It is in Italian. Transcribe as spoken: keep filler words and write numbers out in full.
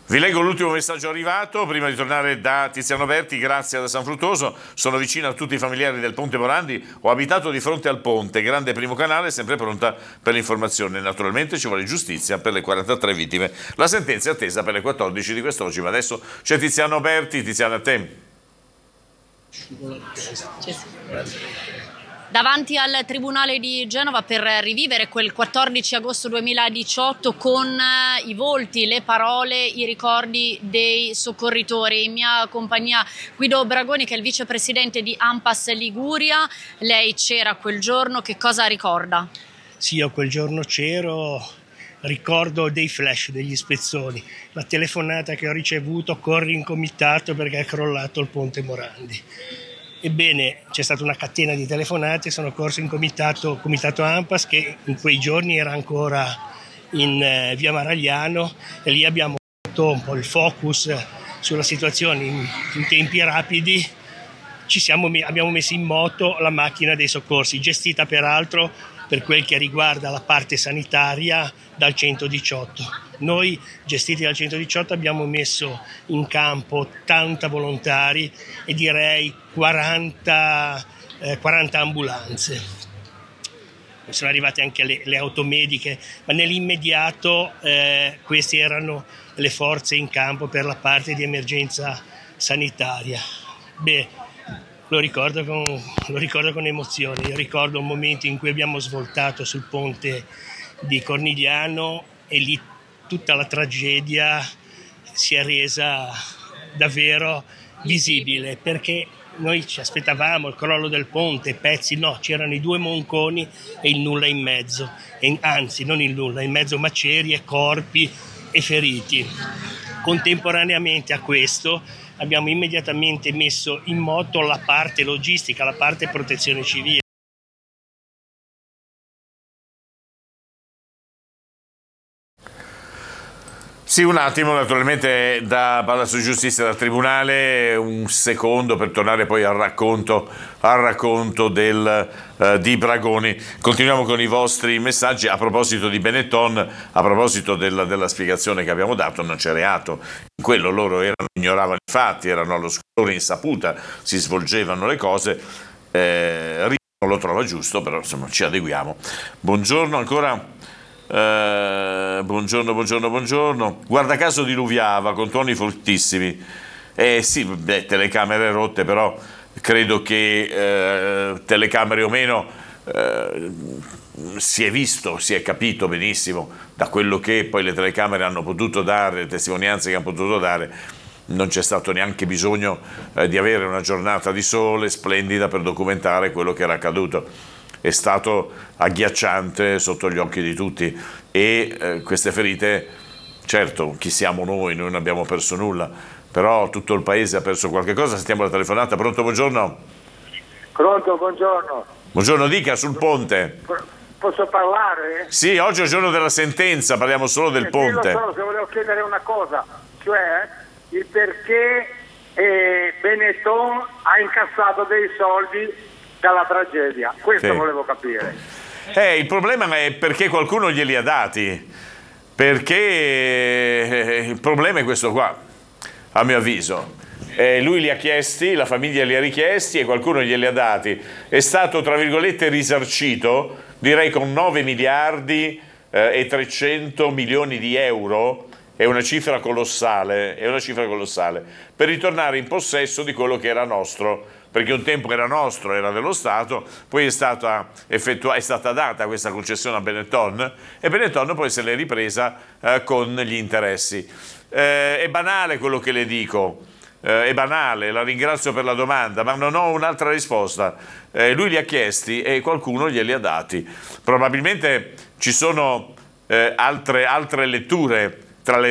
Vi leggo l'ultimo messaggio arrivato prima di tornare da Tiziano Berti. Grazie da San Fruttuoso, sono vicino a tutti i familiari del Ponte Morandi, ho abitato di fronte al ponte, grande primo canale, sempre pronta per l'informazione. Naturalmente ci vuole giustizia per le quarantatré vittime. La sentenza è attesa per le quattordici di quest'oggi, ma adesso c'è Tiziano Berti. Tiziano, a te. Davanti al Tribunale di Genova per rivivere quel quattordici agosto duemiladiciotto con i volti, le parole, i ricordi dei soccorritori. In mia compagnia Guido Bragoni, che è il vicepresidente di ANPAS Liguria. Lei c'era quel giorno, che cosa ricorda? Sì, io quel giorno c'ero, ricordo dei flash, degli spezzoni, la telefonata che ho ricevuto, corri in comitato perché è crollato il ponte Morandi. Ebbene, c'è stata una catena di telefonate, sono corso in comitato, comitato ANPAS, che in quei giorni era ancora in eh, via Maragliano, e lì abbiamo fatto un po' il focus sulla situazione in, in tempi rapidi. Ci siamo, abbiamo messo in moto la macchina dei soccorsi, gestita peraltro per quel che riguarda la parte sanitaria dal centodiciotto. Noi, gestiti dal centodiciotto, abbiamo messo in campo ottanta volontari e direi quaranta, eh, quaranta ambulanze. Sono arrivate anche le, le automediche, ma nell'immediato eh, queste erano le forze in campo per la parte di emergenza sanitaria. Beh, Lo ricordo, con, lo ricordo con emozione. Io ricordo un momento in cui abbiamo svoltato sul ponte di Cornigliano e lì tutta la tragedia si è resa davvero visibile, perché noi ci aspettavamo il crollo del ponte, pezzi, no, c'erano i due monconi e il nulla in mezzo, e, anzi non il nulla, in mezzo macerie, corpi e feriti. Contemporaneamente a questo abbiamo immediatamente messo in moto la parte logistica, la parte protezione civile. Sì, un attimo, naturalmente da Palazzo di Giustizia, dal Tribunale, un secondo per tornare poi al racconto, al racconto del, uh, di Bragoni. Continuiamo con i vostri messaggi a proposito di Benetton, a proposito della, della spiegazione che abbiamo dato. Non c'è reato in quello, loro erano, ignoravano i fatti, erano allo scuola insaputa, si svolgevano le cose. Eh, non lo trova giusto, però insomma ci adeguiamo. Buongiorno ancora. Uh, buongiorno, buongiorno, buongiorno. Guarda caso diluviava con tuoni fortissimi. Eh sì, beh, telecamere rotte, però credo che uh, telecamere o meno uh, si è visto, si è capito benissimo da quello che poi le telecamere hanno potuto dare, le testimonianze che hanno potuto dare. Non c'è stato neanche bisogno uh, di avere una giornata di sole splendida per documentare quello che era accaduto. È stato agghiacciante sotto gli occhi di tutti e eh, queste ferite, certo, chi siamo noi? Noi non abbiamo perso nulla, però tutto il paese ha perso qualche cosa. Sentiamo la telefonata. Pronto, buongiorno? Pronto, buongiorno. Buongiorno, dica, sul ponte. Posso parlare? Sì, oggi è il giorno della sentenza, parliamo solo del eh, ponte. Sì, lo so, se volevo chiedere una cosa, cioè il perché eh, Benetton ha incassato dei soldi dalla tragedia, questo sì. Volevo capire. Eh, il problema è perché qualcuno glieli ha dati, perché eh, il problema è questo qua, a mio avviso. Eh, lui li ha chiesti, la famiglia li ha richiesti e qualcuno glieli ha dati. È stato, tra virgolette, risarcito, direi con nove miliardi eh, e trecento milioni di euro. È una cifra colossale, è una cifra colossale, per ritornare in possesso di quello che era nostro. Perché un tempo era nostro, era dello Stato, poi è stata, effettua- è stata data questa concessione a Benetton e Benetton poi se l'è ripresa eh, con gli interessi. Eh, è banale quello che le dico, eh, è banale, la ringrazio per la domanda, ma non ho un'altra risposta. Eh, lui li ha chiesti e qualcuno glieli ha dati. Probabilmente ci sono eh, altre, altre letture tra le